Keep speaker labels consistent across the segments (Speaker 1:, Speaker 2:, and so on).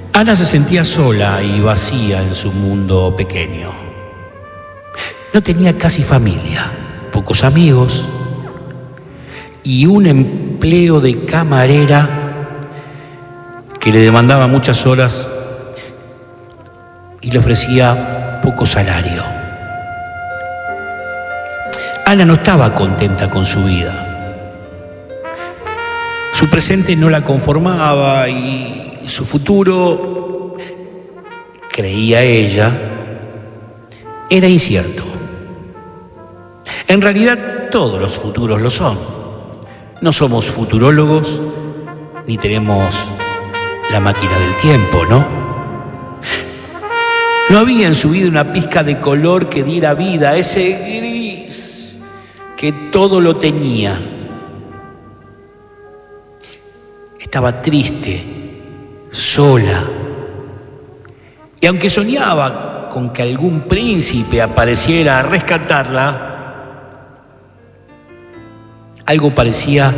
Speaker 1: Ana se sentía sola y vacía en su mundo pequeño. No tenía casi familia, pocos amigos y un empleo de camarera que le demandaba muchas horas y le ofrecía poco salario. Ana no estaba contenta con su vida. Su presente no la conformaba y su futuro, creía ella, era incierto. En realidad todos los futuros lo son. No somos futurólogos ni tenemos la máquina del tiempo, ¿no? No había en su vida una pizca de color que diera vida a ese gris que todo lo teñía. Estaba triste, sola. Y aunque soñaba con que algún príncipe apareciera a rescatarla, algo parecía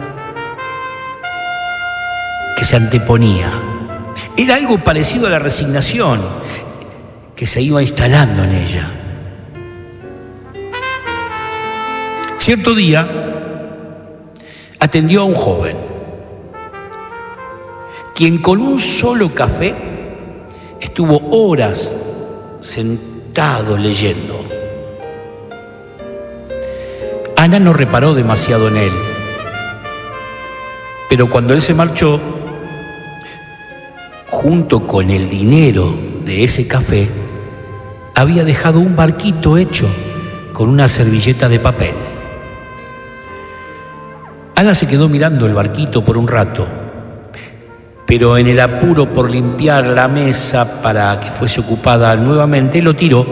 Speaker 1: que se anteponía. Era algo parecido a la resignación que se iba instalando en ella. Cierto día atendió a un joven, quien con un solo café estuvo horas sentado leyendo. Ana no reparó demasiado en él, pero cuando él se marchó, junto con el dinero de ese café, había dejado un barquito hecho con una servilleta de papel. Ana se quedó mirando el barquito por un rato, pero en el apuro por limpiar la mesa para que fuese ocupada nuevamente, lo tiró.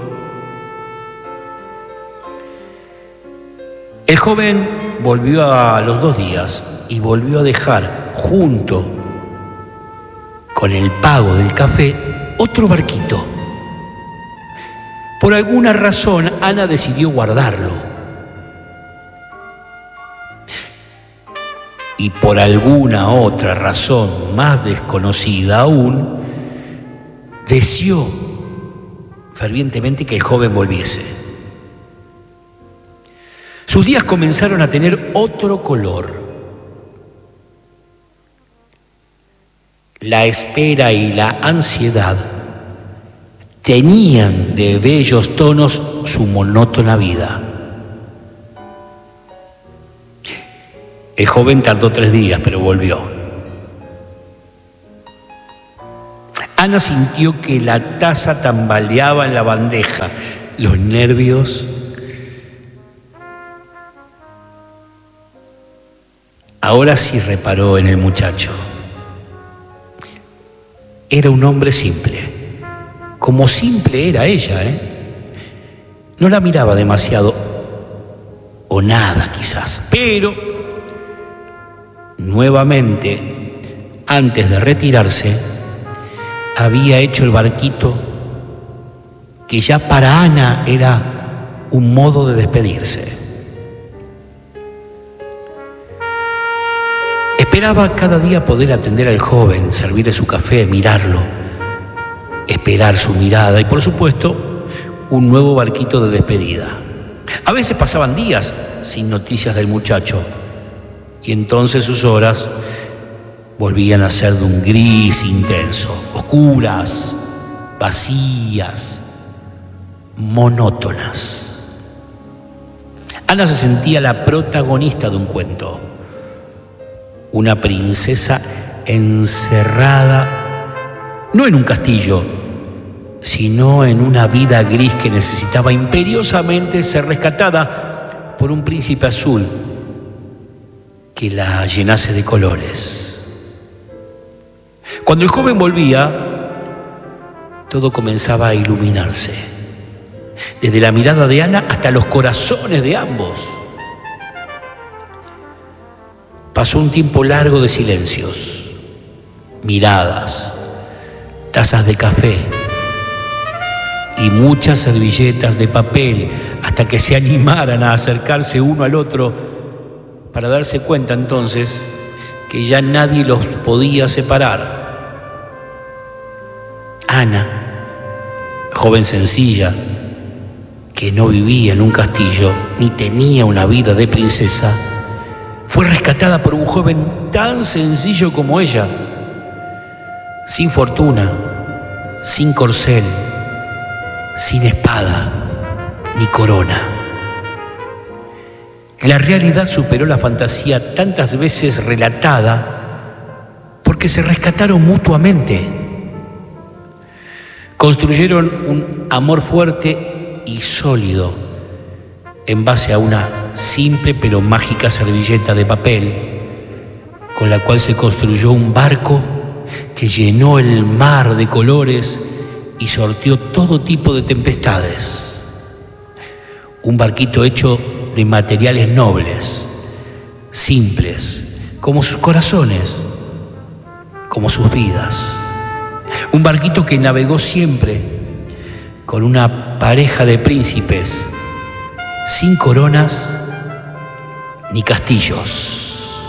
Speaker 1: El joven volvió a los 2 días y volvió a dejar junto con el pago del café otro barquito. Por alguna razón, Ana decidió guardarlo. Y por alguna otra razón más desconocida aún, deseó fervientemente que el joven volviese. Sus días comenzaron a tener otro color. La espera y la ansiedad teñían de bellos tonos su monótona vida. El joven tardó 3 días, pero volvió. Ana sintió que la taza tambaleaba en la bandeja. Los nervios. Ahora sí reparó en el muchacho. Era un hombre simple, como simple era ella, No la miraba demasiado, o nada quizás, pero nuevamente, antes de retirarse, había hecho el barquito que ya para Ana era un modo de despedirse. Esperaba cada día poder atender al joven, servirle su café, mirarlo, esperar su mirada y, por supuesto, un nuevo barquito de despedida. A veces pasaban días sin noticias del muchacho y entonces sus horas volvían a ser de un gris intenso, oscuras, vacías, monótonas. Ana se sentía la protagonista de un cuento. Una princesa encerrada, no en un castillo, sino en una vida gris que necesitaba imperiosamente ser rescatada por un príncipe azul que la llenase de colores. Cuando el joven volvía, todo comenzaba a iluminarse, desde la mirada de Ana hasta los corazones de ambos. Pasó un tiempo largo de silencios, miradas, tazas de café y muchas servilletas de papel hasta que se animaran a acercarse uno al otro para darse cuenta entonces que ya nadie los podía separar. Ana, joven sencilla, que no vivía en un castillo ni tenía una vida de princesa, fue rescatada por un joven tan sencillo como ella, sin fortuna, sin corcel, sin espada ni corona. La realidad superó la fantasía tantas veces relatada porque se rescataron mutuamente. Construyeron un amor fuerte y sólido en base a una simple pero mágica servilleta de papel con la cual se construyó un barco que llenó el mar de colores y sorteó todo tipo de tempestades. Un barquito hecho de materiales nobles, simples, como sus corazones, como sus vidas. Un barquito que navegó siempre con una pareja de príncipes, sin coronas ni castillos.